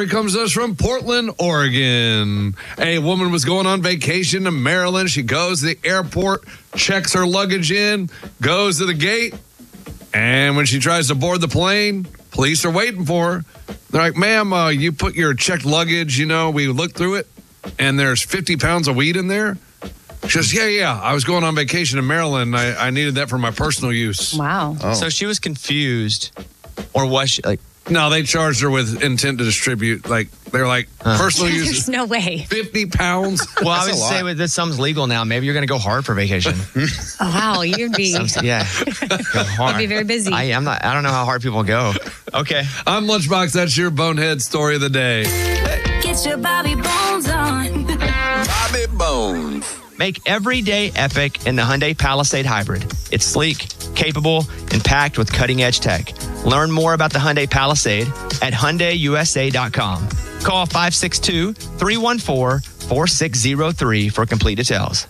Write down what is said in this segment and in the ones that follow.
story comes to us from Portland, Oregon. A woman was going on vacation to Maryland. She goes to the airport, checks her luggage in, goes to the gate, and when she tries to board the plane, police are waiting for her. They're like, ma'am, you put your checked luggage, we looked through it, and there's 50 pounds of weed in there. She goes, yeah. I was going on vacation in Maryland. I needed that for my personal use. Wow. Oh. So she was confused, or was she like? No, they charged her with intent to distribute. They're like, personal use. There's no way. 50 pounds. Well, I would say that something's legal now. Maybe you're going to go hard for vacation. Oh, wow. You'd be, Yeah, go hard. you'd be very busy. I don't know how hard people go. Okay. I'm Lunchbox. That's your bonehead story of the day. Get your Bobby Bones on. Bobby Bones. Make every day epic in the Hyundai Palisade Hybrid. It's sleek, capable, and packed with cutting-edge tech. Learn more about the Hyundai Palisade at HyundaiUSA.com. Call 562-314-4603 for complete details.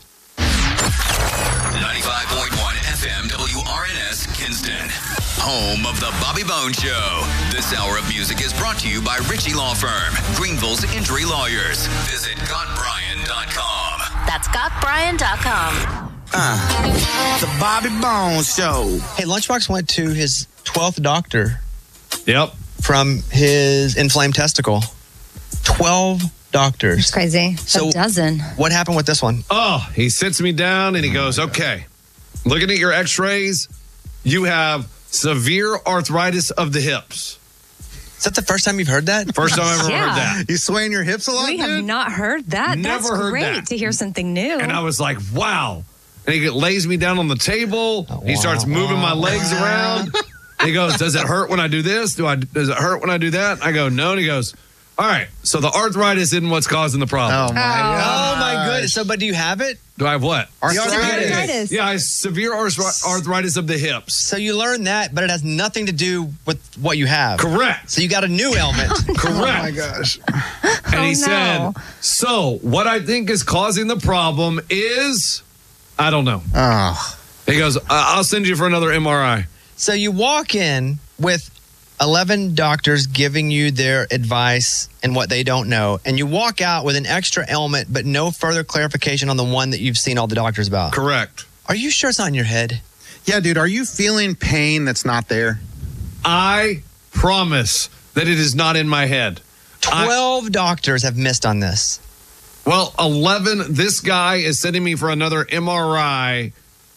95.1 FM WRNS Kinston. Home of the Bobby Bones Show. This hour of music is brought to you by Ritchie Law Firm, Greenville's injury lawyers. Visit GotBryan.com. That's GotBryan.com. The Bobby Bones Show. Hey, Lunchbox went to his 12th doctor Yep. from his inflamed testicle. 12 doctors. It's crazy. So- A dozen. What happened with this one? Oh, he sits me down and he goes, okay, looking at your x-rays, you have severe arthritis of the hips. Is that the first time you've heard that? First time I've ever Yeah. heard that. You swaying your hips a lot, We have dude? not heard that. Never That's heard great that. to hear something new. And I was like, wow. And he lays me down on the table. He starts moving my legs around. He goes, does it hurt when I do this? Does it hurt when I do that? I go, no. And he goes, all right, so the arthritis isn't what's causing the problem. Oh, my God. Oh, my goodness. So, but do you have it? Do I have what? Arthritis. Yeah, I have severe arthritis of the hips. So you learned that, but it has nothing to do with what you have. Correct. So you got a new ailment. Correct. Oh, my gosh. And he Oh, said, no. so what I think is causing the problem is, I don't know. Oh. He goes, I'll send you for another MRI. So you walk in with 11 doctors giving you their advice and what they don't know, and you walk out with an extra ailment, but no further clarification on the one that you've seen all the doctors about. Correct. Are you sure it's not in your head? Yeah, dude, are you feeling pain that's not there? I promise that it is not in my head. 12 doctors have missed on this. Well, 11, this guy is sending me for another MRI,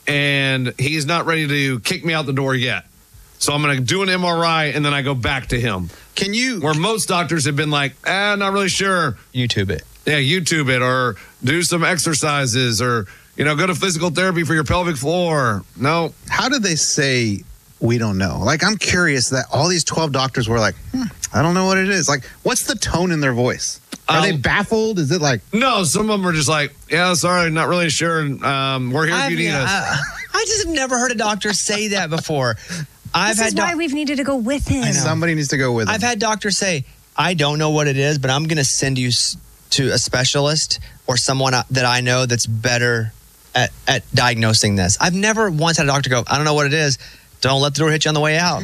and he's not ready to kick me out the door yet. So I'm going to do an MRI, and then I go back to him. Can you... Where most doctors have been like, not really sure. YouTube it. Yeah, YouTube it, or do some exercises, or, go to physical therapy for your pelvic floor. No. How did they say we don't know? Like, I'm curious that all these 12 doctors were like, I don't know what it is. Like, what's the tone in their voice? Are they baffled? Is it like... No, some of them are just like, yeah, sorry, not really sure. We're here if you need us. I just have never heard a doctor say that before. This is why we've needed to go with him. Somebody needs to go with him. I've had doctors say, I don't know what it is, but I'm going to send you to a specialist or someone that I know that's better at diagnosing this. I've never once had a doctor go, I don't know what it is. Don't let the door hit you on the way out.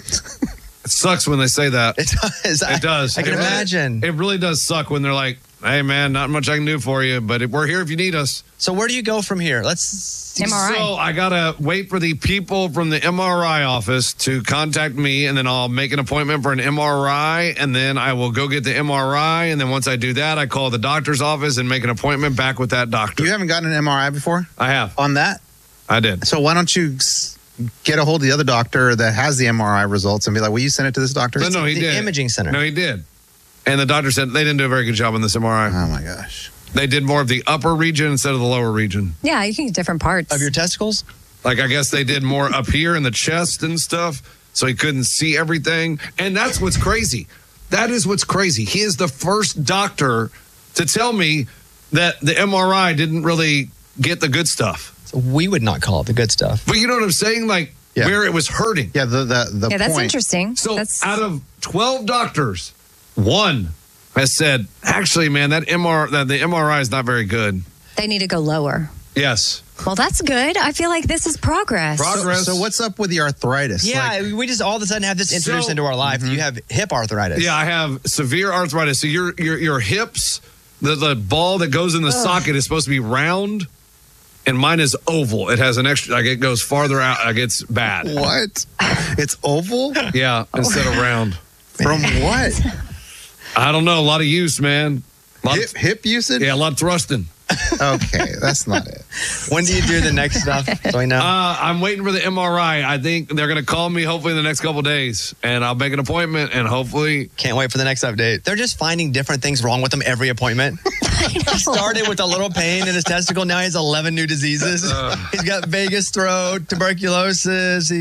It sucks when they say that. It does. It does. I can imagine. It really does suck when they're like, hey, man, not much I can do for you, but we're here if you need us. So where do you go from here? Let's MRI. So I got to wait for the people from the MRI office to contact me, and then I'll make an appointment for an MRI, and then I will go get the MRI. And then once I do that, I call the doctor's office and make an appointment back with that doctor. You haven't gotten an MRI before? I have. On that? I did. So why don't you get a hold of the other doctor that has the MRI results and be like, will you send it to this doctor? No, he the did. imaging center. No, he did. And the doctor said they didn't do a very good job on this MRI. Oh, my gosh. They did more of the upper region instead of the lower region. Yeah, you can get different parts. Of your testicles? Like, I guess they did more up here in the chest and stuff, so he couldn't see everything. And that's what's crazy. That is what's crazy. He is the first doctor to tell me that the MRI didn't really get the good stuff. So we would not call it the good stuff. But you know what I'm saying? Like, where it was hurting. Yeah, the Yeah, that's point. interesting. So out of 12 doctors, one has said, actually, man, the MRI is not very good. They need to go lower. Yes. Well, that's good. I feel like this is progress. So what's up with the arthritis? Yeah, we just all of a sudden have this introduced into our life. You have hip arthritis. Yeah, I have severe arthritis. So your hips, the ball that goes in the socket is supposed to be round, and mine is oval. It has an extra, like it goes farther out. Like it's bad. What? It's oval? Yeah, instead of round. From what? I don't know. A lot of use, man. Hip usage? Yeah, a lot of thrusting. Okay, that's not it. When do you do the next stuff? So we know. I'm waiting for the MRI. I think they're going to call me hopefully in the next couple days, and I'll make an appointment, and hopefully... Can't wait for the next update. They're just finding different things wrong with him every appointment. He started with a little pain in his testicle. Now he has 11 new diseases. He's got vagus throat, tuberculosis,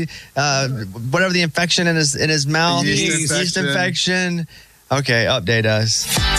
whatever the infection in his mouth. Yeast infection. Okay, update us.